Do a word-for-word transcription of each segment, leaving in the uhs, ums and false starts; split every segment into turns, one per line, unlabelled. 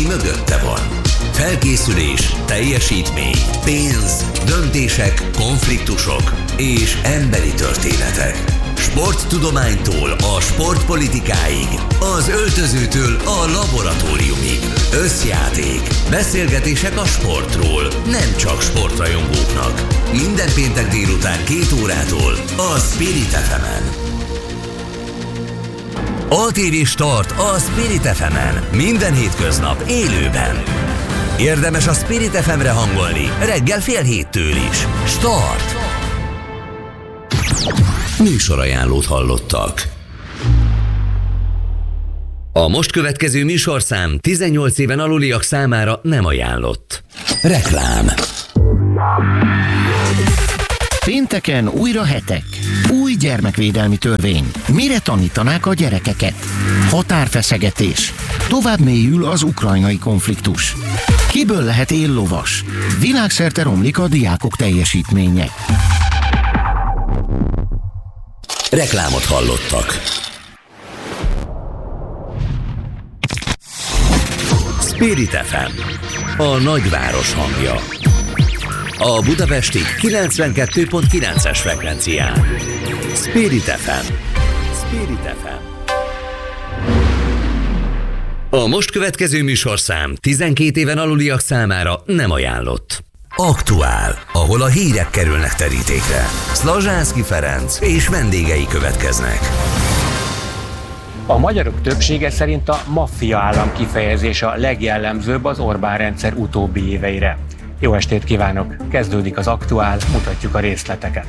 ami mögötte van. Felkészülés, teljesítmény, pénz, döntések, konfliktusok és emberi történetek. Sporttudománytól a sportpolitikáig, az öltözőtől a laboratóriumig. Összjáték, beszélgetések a sportról, nem csak sportrajongóknak. Minden péntek délután két órától a Spirit ef emen. á té vé Start a Spirit ef emen. Minden hétköznap élőben. Érdemes a Spirit ef emre hangolni, reggel fél héttől is. Start! Műsorajánlót hallottak. A most következő műsorszám tizennyolc éven aluliak számára nem ajánlott. Reklám.
Pénteken újra hetek. Új gyermekvédelmi törvény. Mire tanítanák a gyerekeket? Határfeszegetés. Tovább mélyül az ukrajnai konfliktus. Kiből lehet éllovas? Világszerte romlik a diákok teljesítménye.
Reklámot hallottak. Spirit ef em, a nagyváros hangja. A budapesti kilencvenkettő pont kilences frekvencián. Spirit ef em. Spirit ef em. A most következő műsorszám tizenkét éven aluliak számára nem ajánlott. Aktuál, ahol a hírek kerülnek terítékre. Szlazsánszky Ferenc és vendégei következnek.
A magyarok többsége szerint a maffia állam kifejezés a legjellemzőbb az Orbán rendszer utóbbi éveire. Jó estét kívánok! Kezdődik az Aktuál, mutatjuk a részleteket.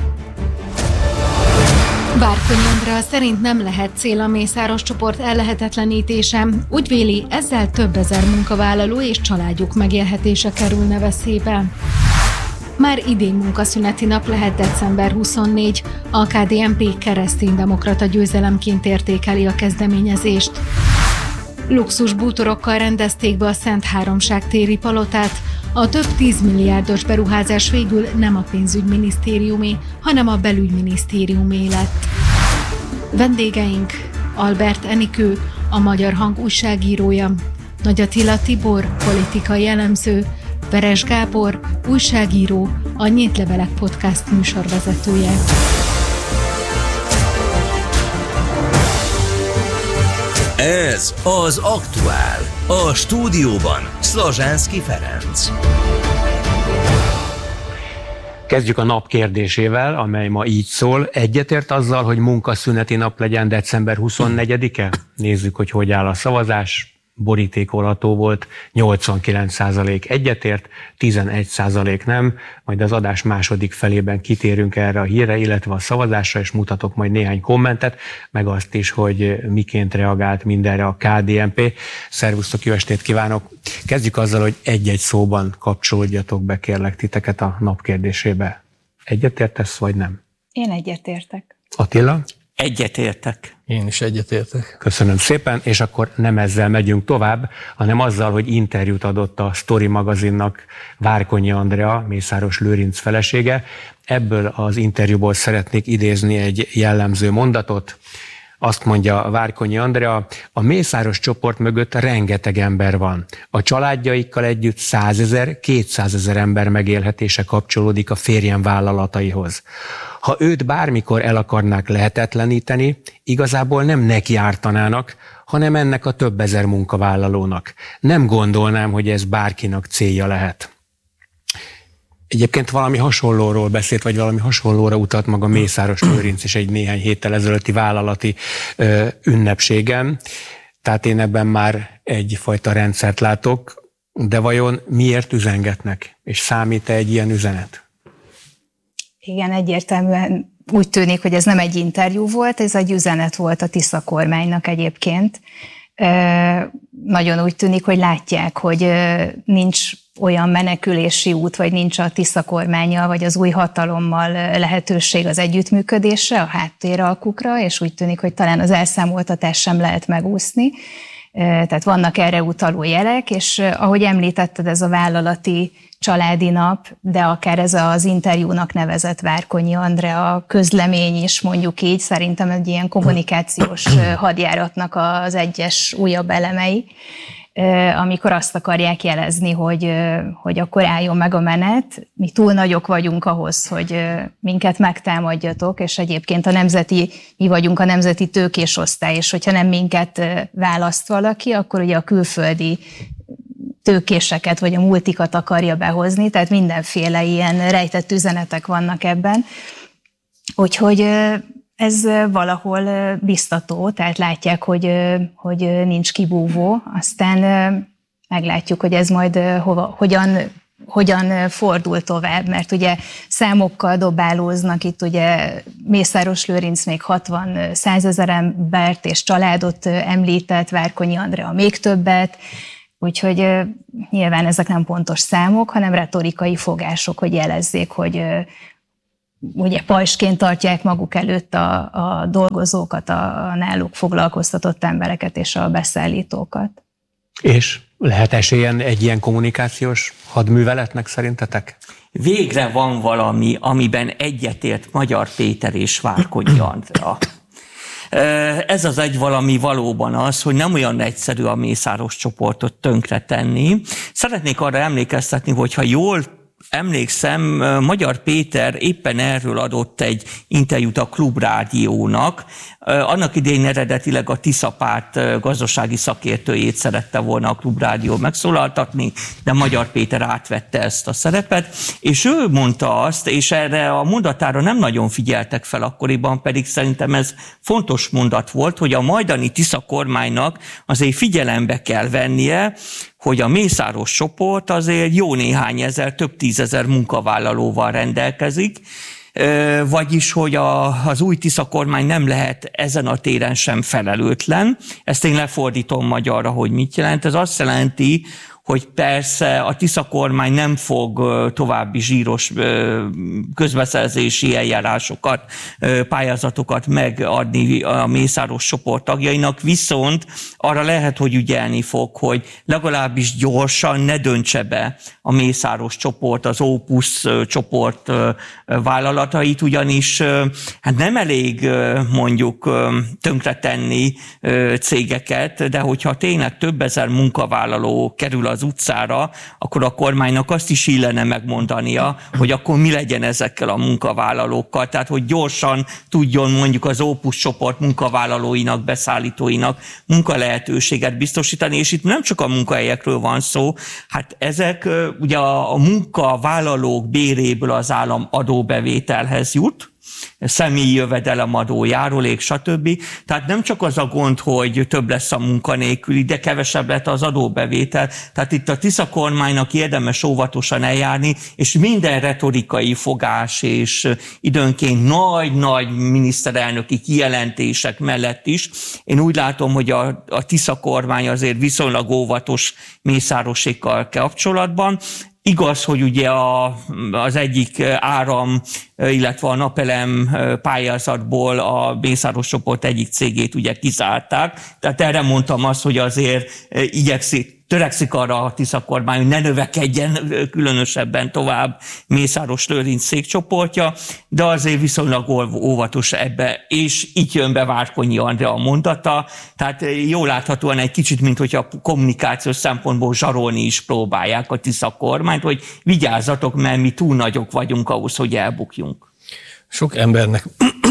Várkonyi Andrea szerint nem lehet cél a Mészáros csoport ellehetetlenítése. Úgy véli, ezzel több ezer munkavállaló és családjuk megélhetése kerülne veszélybe. Már idén munkaszüneti nap lehet december huszonnégy. A ká dé en pé kereszténydemokrata győzelemként értékeli a kezdeményezést. Luxus bútorokkal rendezték be a Szent Háromság téri palotát. A több tízmilliárdos beruházás végül nem a pénzügyminisztériumé, hanem a belügyminisztériumé lett. Vendégeink: Albert Enikő, a Magyar Hang újságírója, Nagy Attila Tibor, politikai elemző, Veres Gábor, újságíró, a Nyílt-levelek podcast műsorvezetője.
Ez az Aktuál. A stúdióban Szlazsánszky Ferenc.
Kezdjük a nap kérdésével, amely ma így szól. Egyetért azzal, hogy munkaszüneti nap legyen december huszonnegyedike? Nézzük, hogy hogy áll a szavazás. Borítékolható volt, nyolcvankilenc százalék egyetért, tizenegy százalék nem, majd az adás második felében kitérünk erre a hírre, illetve a szavazásra, és mutatok majd néhány kommentet, meg azt is, hogy miként reagált mindenre a ká dé en pé. Szervusztok, jó estét kívánok! Kezdjük azzal, hogy egy-egy szóban kapcsolódjatok be, kérlek titeket a nap kérdésébe. Egyetértesz, vagy nem?
Én egyetértek.
Attila?
Egyetértek.
Én is egyetértek.
Köszönöm szépen, és akkor nem ezzel megyünk tovább, hanem azzal, hogy interjút adott a Story magazinnak Várkonyi Andrea, Mészáros Lőrinc felesége. Ebből az interjúból szeretnék idézni egy jellemző mondatot. Azt mondja Várkonyi Andrea, a Mészáros csoport mögött rengeteg ember van. A családjaikkal együtt százezer, kétszázezer ember megélhetése kapcsolódik a férjem vállalataihoz. Ha őt bármikor el akarnák lehetetleníteni, igazából nem neki ártanának, hanem ennek a több ezer munkavállalónak. Nem gondolnám, hogy ez bárkinak célja lehet. Egyébként valami hasonlóról beszélt, vagy valami hasonlóra utalt maga Mészáros Lőrinc is egy néhány héttel ezelőtti vállalati ö, ünnepségen. Tehát én ebben már egyfajta rendszert látok, de vajon miért üzengetnek? És számít-e egy ilyen üzenet?
Igen, egyértelműen úgy tűnik, hogy ez nem egy interjú volt, ez egy üzenet volt a Tisza kormánynak egyébként. E, nagyon úgy tűnik, hogy látják, hogy nincs olyan menekülési út, vagy nincs a Tisza kormánnyal, vagy az új hatalommal lehetőség az együttműködésre, a háttéralkukra, és úgy tűnik, hogy talán az elszámoltatást sem lehet megúszni. Tehát vannak erre utaló jelek, és ahogy említetted, ez a vállalati családi nap, de akár ez az interjúnak nevezett Várkonyi Andrea közlemény is, mondjuk így, szerintem egy ilyen kommunikációs hadjáratnak az egyes újabb elemei. amikor azt akarják jelezni, hogy, hogy akkor álljon meg a menet, mi túl nagyok vagyunk ahhoz, hogy minket megtámadjatok, és egyébként a nemzeti, mi vagyunk a nemzeti tőkés osztály, és hogyha nem minket választ valaki, akkor ugye a külföldi tőkéseket vagy a multikat akarja behozni, tehát mindenféle ilyen rejtett üzenetek vannak ebben. Úgyhogy ez valahol biztató, tehát látják, hogy, hogy nincs kibúvó, aztán meglátjuk, hogy ez majd hova, hogyan, hogyan fordul tovább, mert ugye számokkal dobálóznak, itt ugye Mészáros Lőrinc még hatvan-százezer embert és családot említett, Várkonyi Andrea még többet, úgyhogy nyilván ezek nem pontos számok, hanem retorikai fogások, hogy jelezzék, hogy ugye pajsként tartják maguk előtt a, a dolgozókat, a, a náluk foglalkoztatott embereket és a beszállítókat.
És lehet esélyen egy ilyen kommunikációs hadműveletnek szerintetek?
Végre van valami, amiben egyetért Magyar Péter és Várkonyi Andrea. Ez az egy valami valóban az, hogy nem olyan egyszerű a Mészáros csoportot tönkretenni. Szeretnék arra emlékeztetni, hogy ha jól emlékszem, Magyar Péter éppen erről adott egy interjút a Klubrádiónak. Annak idején eredetileg a Tisza párt gazdasági szakértőjét szerette volna a Klubrádió megszólaltatni, de Magyar Péter átvette ezt a szerepet, és ő mondta azt, és erre a mondatára nem nagyon figyeltek fel akkoriban, pedig szerintem ez fontos mondat volt, hogy a majdani Tisza kormánynak azért figyelembe kell vennie, hogy a Mészáros csoport azért jó néhány ezer, több tízezer munkavállalóval rendelkezik, vagyis, hogy a, az új Tisza kormány nem lehet ezen a téren sem felelőtlen. Ezt én lefordítom magyarra, hogy mit jelent. Ez azt jelenti, hogy persze a Tisza kormány nem fog további zsíros közbeszerzési eljárásokat, pályázatokat megadni a Mészáros csoport tagjainak, viszont arra lehet, hogy ügyelni fog, hogy legalábbis gyorsan ne döntse be a Mészáros csoport, az Opus csoport vállalatait, ugyanis hát nem elég mondjuk tönkretenni cégeket, de hogyha tényleg több ezer munkavállaló kerül az utcára, akkor a kormánynak azt is illene megmondania, hogy akkor mi legyen ezekkel a munkavállalókkal. Tehát, hogy gyorsan tudjon mondjuk az Opus csoport munkavállalóinak, beszállítóinak munkalehetőséget biztosítani, és itt nem csak a munkahelyekről van szó, hát ezek ugye a, a munkavállalók béréből az állam adóbevételhez jut, személyi jövedelemadó, járulék, stb. Tehát nem csak az a gond, hogy több lesz a munkanélküli, de kevesebb lett az adóbevétel. Tehát itt a Tisza kormánynak érdemes óvatosan eljárni, és minden retorikai fogás és időnként nagy-nagy miniszterelnöki kijelentések mellett is. Én úgy látom, hogy a, a Tisza kormány azért viszonylag óvatos Mészárosékkal kapcsolatban. Igaz, hogy ugye a, az egyik áram, illetve a napelem pályázatból a Mészáros csoport egyik cégét ugye kizárták. Tehát erre mondtam azt, hogy azért igyekszik, törekszik arra a Tisza kormány, hogy ne növekedjen különösebben tovább Mészáros Lőrinc cégcsoportja, de azért viszonylag óvatos ebbe, és itt jön be Várkonyi Andrea a mondata, tehát jól láthatóan egy kicsit, mint hogyha kommunikációs szempontból zsarolni is próbálják a Tisza kormányt, hogy vigyázzatok, mert mi túl nagyok vagyunk ahhoz, hogy elbukjunk.
Sok embernek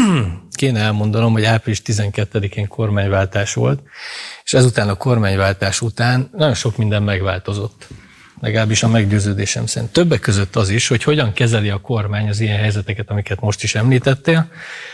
kéne elmondanom, hogy április tizenkettedikén kormányváltás volt, és ezután a kormányváltás után nagyon sok minden megváltozott. Legalábbis a meggyőződésem szerint. Többek között az is, hogy hogyan kezeli a kormány az ilyen helyzeteket, amiket most is említettél.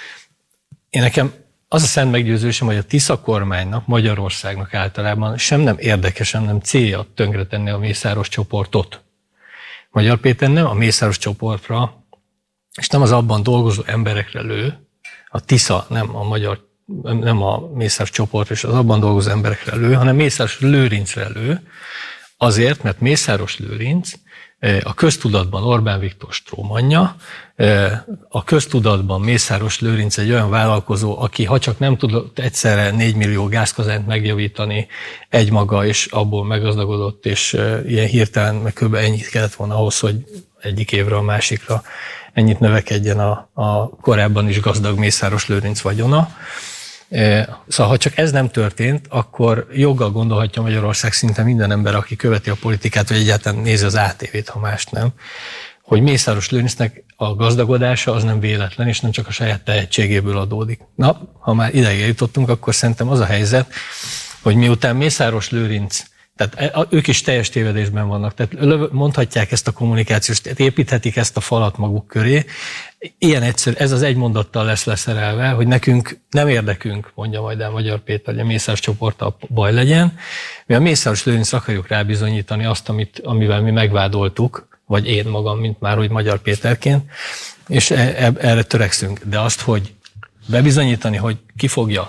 Én nekem az a szent meggyőződésem, hogy a Tisza kormánynak, Magyarországnak általában sem nem érdekes, sem nem célja tönkretenni a Mészáros csoportot. Magyar Péter nem a Mészáros csoportra, és nem az abban dolgozó emberekre lő, a Tisza nem a magyar, nem a Mészáros csoport és az abban dolgozó emberekre lő, hanem Mészáros Lőrincre lő, azért, mert Mészáros Lőrinc a köztudatban Orbán Viktor strómanja, a köztudatban Mészáros Lőrinc egy olyan vállalkozó, aki ha csak nem tudott egyszerre négy millió gázkazánt megjavítani egymaga, és abból meggazdagodott, és ilyen hirtelen meg kb. Ennyit kellett volna ahhoz, hogy egyik évre a másikra ennyit növekedjen a, a korábban is gazdag Mészáros Lőrinc vagyona. Szóval, ha csak ez nem történt, akkor joggal gondolhatja Magyarország szinte minden ember, aki követi a politikát, vagy egyáltalán nézi az á té vét, ha mást nem, hogy Mészáros Lőrincnek a gazdagodása az nem véletlen, és nem csak a saját tehetségéből adódik. Na, ha már ideig jutottunk, akkor szerintem az a helyzet, hogy miután Mészáros Lőrinc, tehát ők is teljes tévedésben vannak, tehát mondhatják ezt a kommunikációs, építhetik ezt a falat maguk köré. Ilyen egyszerű, ez az egy mondattal lesz leszerelve, hogy nekünk nem érdekünk, mondja majd el Magyar Péter, hogy a Mészáros csoporttal baj legyen. Mi a Mészáros Lőrinc akarjuk rábizonyítani azt, amit, amivel mi megvádoltuk, vagy én magam, mint már úgy Magyar Péterként, és erre törekszünk. De azt, hogy bebizonyítani, hogy ki fogja,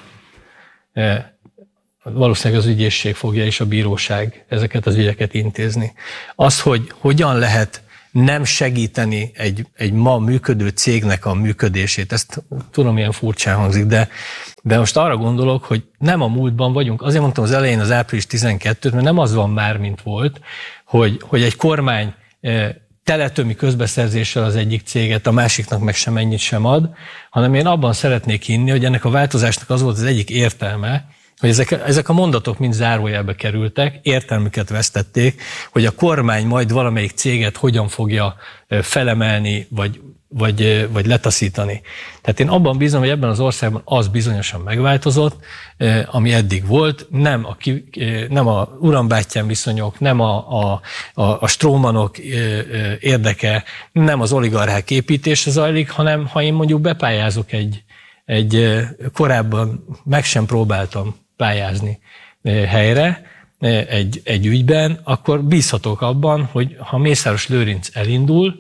valószínűleg az ügyészség fogja és a bíróság ezeket az ügyeket intézni. Az, hogy hogyan lehet nem segíteni egy, egy ma működő cégnek a működését, ezt tudom, ilyen furcsán hangzik, de, de most arra gondolok, hogy nem a múltban vagyunk. Azért mondtam az elején az április tizenkettőt, mert nem az van már, mint volt, hogy, hogy egy kormány teletömi közbeszerzéssel az egyik céget, a másiknak meg sem ennyit sem ad, hanem én abban szeretnék hinni, hogy ennek a változásnak az volt az egyik értelme, hogy ezek, ezek a mondatok mind zárójelbe kerültek, értelmüket vesztették, hogy a kormány majd valamelyik céget hogyan fogja felemelni, vagy, vagy, vagy letaszítani. Tehát én abban bízom, hogy ebben az országban az bizonyosan megváltozott, ami eddig volt, nem a, nem a urambátyám viszonyok, nem a, a, a, a strómanok érdeke, nem az oligarchák építése zajlik, hanem ha én mondjuk bepályázok egy, egy korábban meg sem próbáltam pályázni helyre egy, egy ügyben, akkor bízhatok abban, hogy ha Mészáros Lőrinc elindul,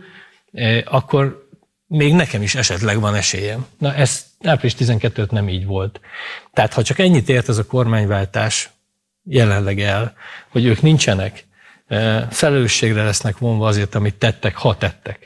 akkor még nekem is esetleg van esélyem. Na ez április tizenkettőt nem így volt. Tehát ha csak ennyit ért ez a kormányváltás jelenleg el, hogy ők nincsenek, felelősségre lesznek vonva azért, amit tettek, ha tettek.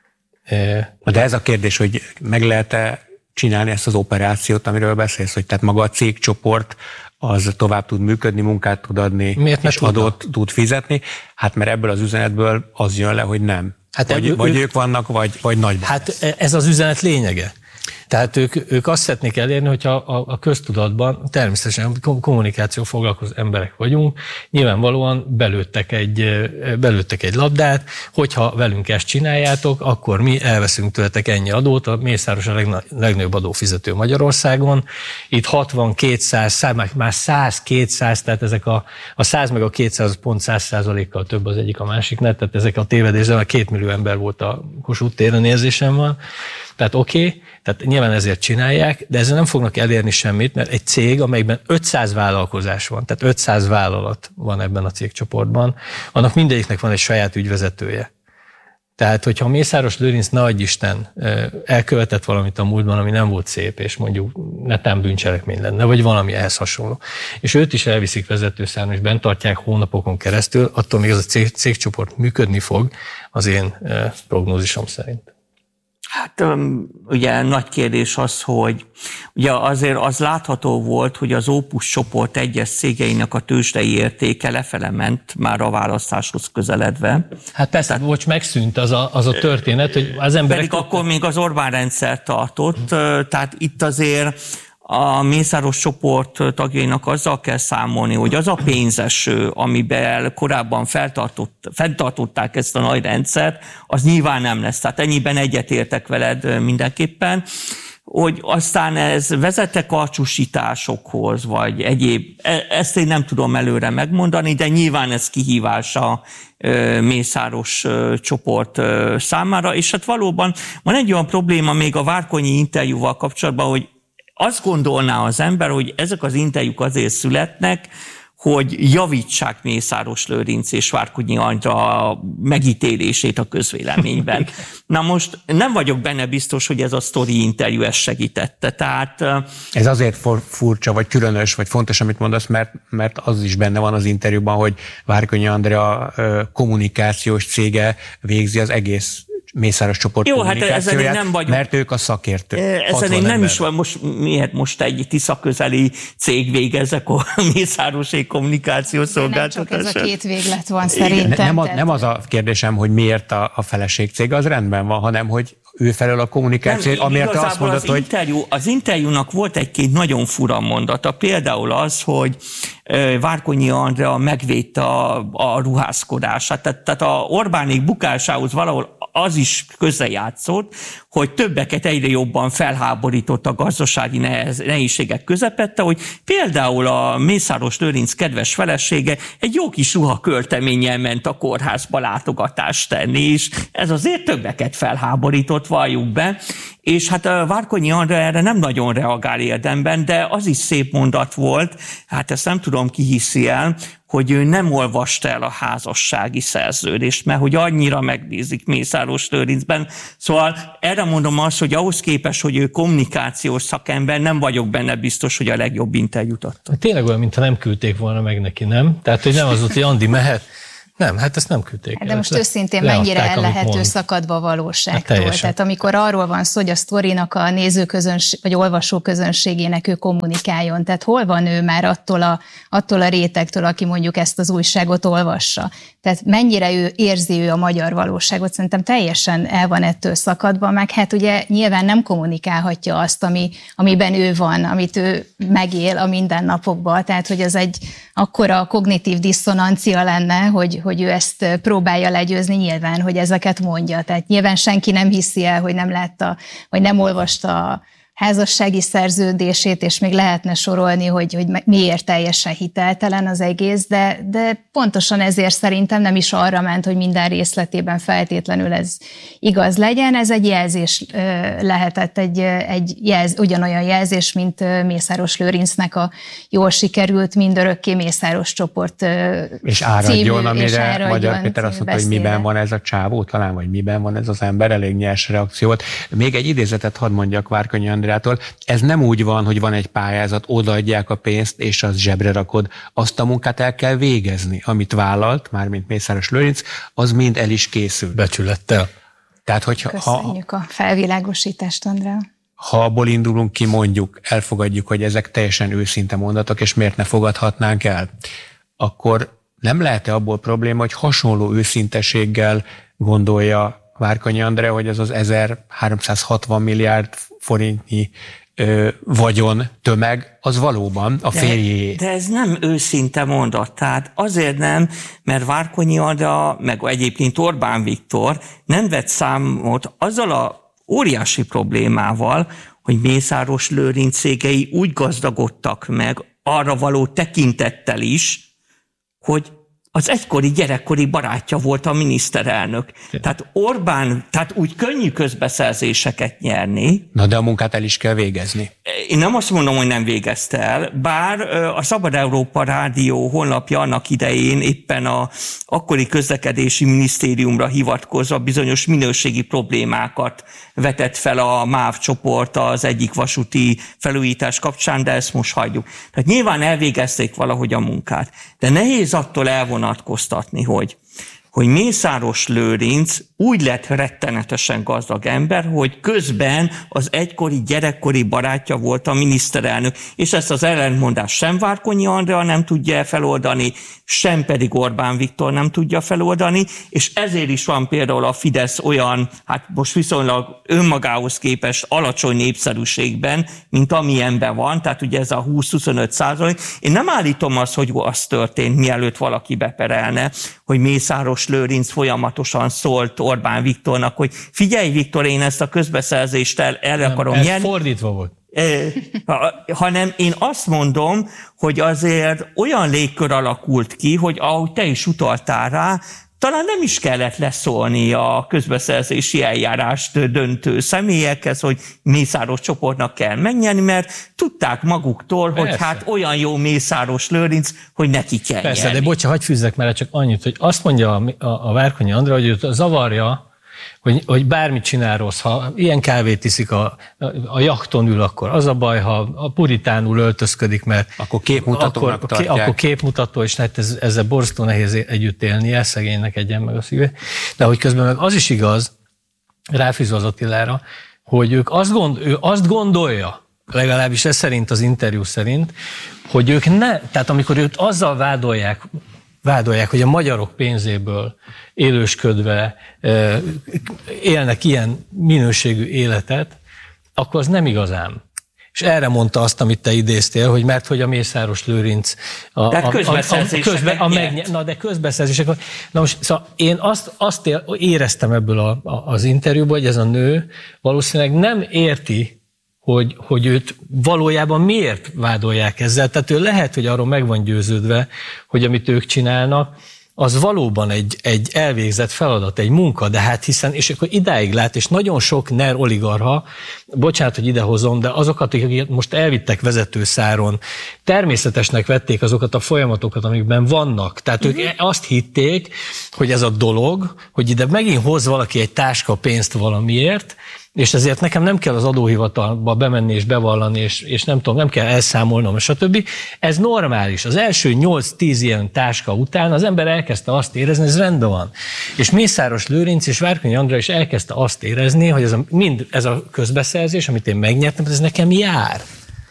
De ez a kérdés, hogy meg lehet-e csinálni ezt az operációt, amiről beszélsz, hogy tehát maga a cégcsoport az tovább tud működni, munkát tud adni, miért és adót tud fizetni. Hát mert ebből az üzenetből az jön le, hogy nem. Hát vagy, ebből, vagy ők, ők vannak, vagy, vagy nagyban.
Hát
lesz.
Ez az üzenet lényege. Tehát ők, ők azt szeretnék elérni, hogyha a, a köztudatban természetesen kommunikáció foglalkozó emberek vagyunk, nyilvánvalóan belőttek egy, belőttek egy labdát, hogyha velünk ezt csináljátok, akkor mi elveszünk tőletek ennyi adót, a Mészáros a legna, legnagyobb adófizető Magyarországon, itt hatvan, kétszáz, már száz, kétszáz, tehát ezek a, a száz meg a kétszáz pont száz százalékkal több az egyik a másiknál, tehát ezek a tévedésben a két millió ember volt a Kossuth téren, érzésem van, tehát oké, okay, tehát nyilván ezért csinálják, de ezzel nem fognak elérni semmit, mert egy cég, amelyben ötszáz vállalkozás van, tehát ötszáz vállalat van ebben a cégcsoportban, annak mindegyiknek van egy saját ügyvezetője. Tehát, hogyha Mészáros Lőrinc, ne adj Isten, elkövetett valamit a múltban, ami nem volt szép, és mondjuk netán bűncselekmény lenne, vagy valami ehhez hasonló, és őt is elviszik vezetőszámon, és bent tartják hónapokon keresztül, attól még az a cég, cégcsoport működni fog, az én prognózisom szerint.
Hát ugye nagy kérdés az, hogy ugye azért az látható volt, hogy az Opus csoport egyes cégeinek a tőzsdei értéke lefele ment már a választáshoz közeledve.
Hát persze, tehát, bocs, megszűnt az a, az a történet, hogy az emberek...
Pedig akkor még az Orbán rendszer tartott, tehát itt azért a Mészáros csoport tagjainak azzal kell számolni, hogy az a pénzeső, amiben korábban feltartott, fenntartották ezt a nagy rendszert, az nyilván nem lesz. Tehát ennyiben egyetértek veled mindenképpen, hogy aztán ez vezette karcsúsításokhoz, vagy egyéb, ezt én nem tudom előre megmondani, de nyilván ez kihívás a Mészáros csoport számára, és hát valóban van egy olyan probléma még a Várkonyi interjúval kapcsolatban, hogy azt gondolná az ember, hogy ezek az interjúk azért születnek, hogy javítsák Mészáros Lőrinc és Várkonyi Andrea megítélését a közvéleményben. Na most nem vagyok benne biztos, hogy ez a sztori interjú ezt segítette. Tehát,
ez azért furcsa, vagy különös, vagy fontos, amit mondasz, mert, mert az is benne van az interjúban, hogy Várkonyi Andrea kommunikációs cége végzi az egész Mészáros csoport
jó,
kommunikációját,
hát nem vagyunk,
mert ők a szakértők.
Ezen én nem is van, most miért most egy Tisza közeli cég végezek a Mészárosék kommunikációs szolgáltatását?
Nem csak ez a két véglet van szerintem.
Nem, nem, nem az a kérdésem, hogy miért a, a feleség cége, az rendben van, hanem hogy ő felől a kommunikáció, amiért te azt mondod,
az
hogy...
Interjú, az interjúnak volt egy-két nagyon fura mondata, például az, hogy Várkonyi Andrea megvédte a, a ruházkodását. Tehát, tehát a Orbánék bukásához valahol az is közrejátszott, hogy többeket egyre jobban felháborított a gazdasági nehez, nehézségek közepette, hogy például a Mészáros Lőrinc kedves felesége egy jó kis ruhakölteménnyel ment a kórházba látogatást tenni, és ez azért többeket felháborított, valljuk be. És hát a Várkonyi Andrea erre nem nagyon reagál érdemben, de az is szép mondat volt, hát ezt nem tudom, ki hiszi el, hogy ő nem olvasta el a házassági szerződést, mert hogy annyira megbízik Mészáros Lőrincben. Szóval erre mondom azt, hogy ahhoz képest, hogy ő kommunikációs szakember, nem vagyok benne biztos, hogy a legjobb interjút adta.
Tényleg olyan, mintha nem küldték volna meg neki, nem? Tehát, hogy nem az volt, hogy Andi mehet. Nem, hát ezt nem küldték el.
De most őszintén mennyire el lehet ő szakadva a valóságtól. Hát tehát amikor arról van szó, hogy a sztorinak a nézőközönség, vagy olvasóközönségének ő kommunikáljon, tehát hol van ő már attól a, attól a rétegtől, aki mondjuk ezt az újságot olvassa. Tehát mennyire ő érzi ő a magyar valóságot, szerintem teljesen el van ettől szakadva, meg hát ugye nyilván nem kommunikálhatja azt, ami, amiben ő van, amit ő megél a mindennapokban, tehát hogy ez egy akkora kognitív diszonancia lenne, hogy, hogy ő ezt próbálja legyőzni nyilván, hogy ezeket mondja. Tehát nyilván senki nem hiszi el, hogy nem látta, vagy nem olvasta a házassági szerződését, és még lehetne sorolni, hogy, hogy miért teljesen hiteltelen az egész, de, de pontosan ezért szerintem nem is arra ment, hogy minden részletében feltétlenül ez igaz legyen. Ez egy jelzés lehetett, egy, egy jelz, ugyanolyan jelzés, mint Mészáros Lőrincnek a jól sikerült Mindörökké Mészáros csoport
és áradjon, amire és áradjon, Magyar Péter azt mondta, hogy miben van ez a csávó, talán, vagy miben van ez az ember, elég nyers reakció volt. Még egy idézetet hadd mondjak Várkonyi Andreától. Ez nem úgy van, hogy van egy pályázat, odaadják a pénzt, és az zsebre rakod. Azt a munkát el kell végezni, amit vállalt, mármint Mészáros Lőrinc, az mind el is készül.
Becsülettel.
Tehát, hogyha, Köszönjük ha, a felvilágosítást, Andrea.
Ha abból indulunk ki, mondjuk, elfogadjuk, hogy ezek teljesen őszinte mondatok, és miért ne fogadhatnánk el, akkor nem lehet-e abból probléma, hogy hasonló őszinteséggel gondolja Várkonyi Andrea, hogy ez az ezerháromszázhatvan milliárd forintnyi ö, vagyon tömeg, az valóban a férjéjé.
De, de ez nem őszinte mondat, tehát azért nem, mert Várkonyi Andrea, meg egyébként Orbán Viktor nem vett számot azzal a óriási problémával, hogy Mészáros Lőrinc cégei úgy gazdagodtak meg, arra való tekintettel is, hogy az egykori gyerekkori barátja volt a miniszterelnök. Tehát Orbán, tehát úgy könnyű közbeszerzéseket nyerni.
Na de a munkát el is kell végezni.
Én nem azt mondom, hogy nem végezte el, bár a Szabad Európa Rádió honlapja annak idején éppen a akkori közlekedési minisztériumra hivatkozva bizonyos minőségi problémákat vetett fel a MÁV csoport az egyik vasúti felújítás kapcsán, de ezt most hagyjuk. Tehát nyilván elvégezték valahogy a munkát, de nehéz attól elvonatkoztatni, hogy hogy Mészáros Lőrinc úgy lett rettenetesen gazdag ember, hogy közben az egykori gyerekkori barátja volt a miniszterelnök, és ezt az ellentmondást sem Várkonyi Andrea nem tudja feloldani, sem pedig Orbán Viktor nem tudja feloldani, és ezért is van például a Fidesz olyan, hát most viszonylag önmagához képest alacsony népszerűségben, mint amilyenben van, tehát ugye ez a húsz-huszonöt százalék. Én nem állítom azt, hogy az történt, mielőtt valaki beperelne, hogy Mészáros Lőrinc folyamatosan szólt Orbán Viktornak, hogy figyelj Viktor, én ezt a közbeszerzést el, el
nem,
akarom
ez
nyerni.
Fordítva volt.
Hanem én azt mondom, hogy azért olyan légkör alakult ki, hogy ahogy te is utaltál rá, talán nem is kellett leszólni a közbeszerzési eljárást döntő személyekhez, hogy Mészáros csoportnak kell megnyerni, mert tudták maguktól, Persze. hogy hát olyan jó Mészáros Lőrinc, hogy neki kell
Persze,
nyerni.
de bocsánat, hagyj fűzzek mellett csak annyit, hogy azt mondja a, a, a Várkonyi Andrea, hogy őt zavarja, hogy, hogy bármit csinál rossz, ha ilyen kávét iszik, a, a jachton ül, akkor az a baj, ha a puritánul öltözködik, mert
akkor képmutatónak
akkor,
tartják.
Akkor képmutató, és hát ez, ezzel borzasztó nehéz együtt élnie, szegénynek egyen meg a szíve. De hogy közben meg az is igaz, ráfűzve az Attilára, hogy ők azt, gond, ő azt gondolja, legalábbis ez szerint, az interjú szerint, hogy ők ne, tehát amikor őt azzal vádolják, vádolják, hogy a magyarok pénzéből élősködve élnek ilyen minőségű életet, akkor az nem igazán. És erre mondta azt, amit te idéztél, hogy mert hogy a Mészáros Lőrinc a,
de
a,
közbeszerzéseket
a, közbe, a megnye, Na, de közbeszerzések. Na most, szóval én azt, azt éreztem ebből a, a, az interjúból, hogy ez a nő valószínűleg nem érti, hogy, hogy őt valójában miért vádolják ezzel. Tehát ő lehet, hogy arról meg van győződve, hogy amit ők csinálnak, az valóban egy, egy elvégzett feladat, egy munka, de hát hiszen, és akkor idáig lát, és nagyon sok NER oligarcha, bocsánat, hogy idehozom, de azokat, akik most elvittek vezetőszáron, természetesnek vették azokat a folyamatokat, amikben vannak. Tehát uh-huh. ők azt hitték, hogy ez a dolog, hogy ide megint hoz valaki egy táska pénzt valamiért, és ezért nekem nem kell az adóhivatalba bemenni és bevallani, és, és nem tudom, nem kell elszámolnom, stb. Ez normális. Az első nyolc-tíz ilyen táska után az ember elkezdte azt érezni, ez rendben van. És Mészáros Lőrinc és Várkonyi Andrea is elkezdte azt érezni, hogy ez a, mind ez a közbeszerzés, amit én megnyertem, ez nekem jár.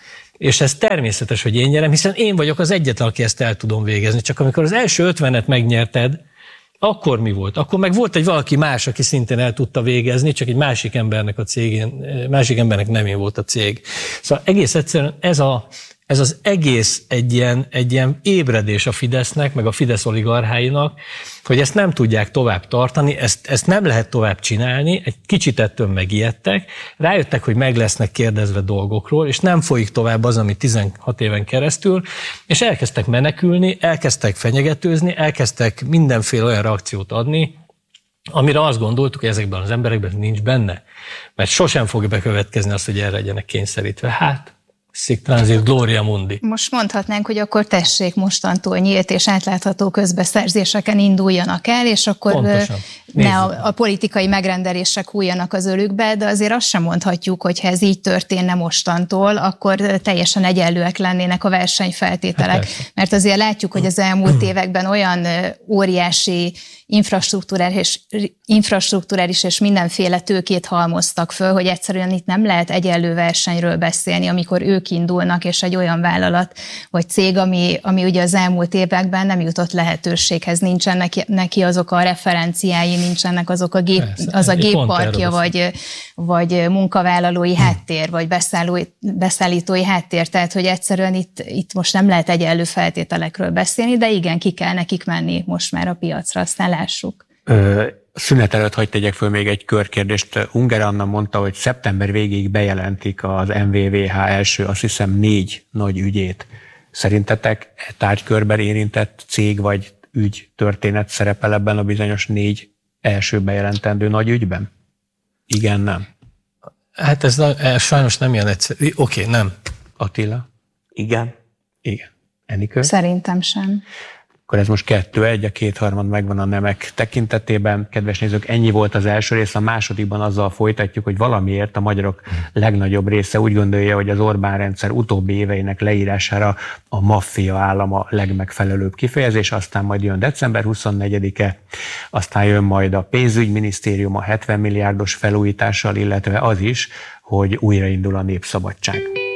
És ez természetes, hogy én nyerem, hiszen én vagyok az egyetlen, aki ezt el tudom végezni. Csak amikor az első ötvenet megnyerted, akkor mi volt? Akkor meg volt egy valaki más, aki szintén el tudta végezni, csak egy másik embernek a cégén, másik embernek nem én volt a cég. Szóval egész egyszerűen ez, a, ez az egész egy ilyen, egy ilyen ébredés a Fidesznek, meg a Fidesz oligarcháinak, hogy ezt nem tudják tovább tartani, ezt, ezt nem lehet tovább csinálni, egy kicsit ettől megijedtek, rájöttek, hogy meg lesznek kérdezve dolgokról, és nem folyik tovább az, ami tizenhat éven keresztül, és elkezdtek menekülni, elkezdtek fenyegetőzni, elkezdtek mindenféle olyan reakciót adni, amire azt gondoltuk, hogy ezekben az emberekben nincs benne, mert sosem fog bekövetkezni az, hogy erre legyenek kényszerítve. Hát, Sic transit gloria mundi.
Most mondhatnánk, hogy akkor tessék mostantól nyílt és átlátható közbeszerzéseken induljanak el, és akkor Pontosan. ne a, a politikai megrendelések hújjanak az ölükbe, de azért azt sem mondhatjuk, hogy ha ez így történne mostantól, akkor teljesen egyenlőek lennének a versenyfeltételek. Hát mert azért látjuk, hogy az elmúlt években olyan óriási infrastrukturális, infrastrukturális és mindenféle tőkét halmoztak föl, hogy egyszerűen itt nem lehet egyenlő versenyről beszélni, amikor ők indulnak, és egy olyan vállalat vagy cég, ami, ami ugye az elmúlt években nem jutott lehetőséghez, nincsenek neki azok a referenciái, nincsenek azok a gép, az a gépparkja, vagy, vagy munkavállalói háttér, vagy beszállói, beszállítói háttér, tehát hogy egyszerűen itt, itt most nem lehet egyenlő feltételekről beszélni, de igen, ki kell nekik menni most már a piacra, aztán lássuk.
Ö, szünet előtt hadd tegyek föl még egy körkérdést. Unger Anna mondta, hogy szeptember végéig bejelentik az em vé vé há első, azt hiszem négy nagy ügyét. Szerintetek tárgykörben érintett cég vagy ügy történet szerepel ebben a bizonyos négy első bejelentendő nagy ügyben? Igen, nem?
Hát ez, ez sajnos nem ilyen egyszerű. Oké, okay, nem.
Attila?
Igen.
Igen. Enikő?
Szerintem sem.
Akkor ez most kettő egy, a kétharmad megvan a nemek tekintetében. Kedves nézők, ennyi volt az első rész, a másodikban azzal folytatjuk, hogy valamiért a magyarok legnagyobb része úgy gondolja, hogy az Orbán rendszer utóbbi éveinek leírására a maffia állam a legmegfelelőbb kifejezés, aztán majd jön december huszonnegyedike, aztán jön majd a pénzügyminisztérium a hetven milliárdos felújítással, illetve az is, hogy újraindul a népszabadság.